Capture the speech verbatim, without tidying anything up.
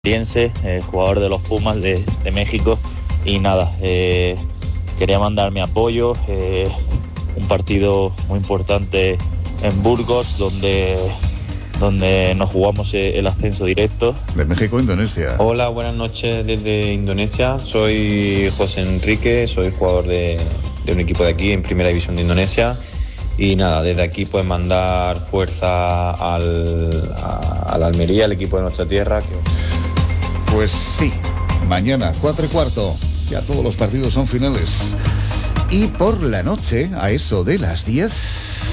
Piense, eh, jugador de los Pumas de, de México, y nada, eh, quería mandar mi apoyo, eh, un partido muy importante en Burgos, donde, donde nos jugamos el ascenso directo. De México a Indonesia. Hola, buenas noches desde Indonesia, soy José Enrique, soy jugador de, de un equipo de aquí en Primera División de Indonesia. Y nada, desde aquí pues mandar fuerza al, a, a la Almería, al equipo de nuestra tierra. Que... Pues sí, mañana, cuatro y cuarto, ya todos los partidos son finales. Y por la noche, a eso de las diez,